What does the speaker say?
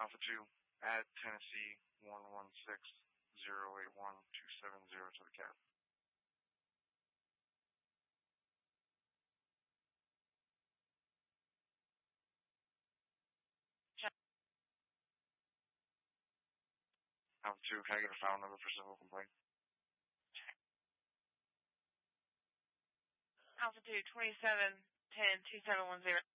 Alpha 2, add Tennessee 116081-270 to the cab. Alpha 2, can I get a file number for civil complaint? Alpha 2, 2710-2710.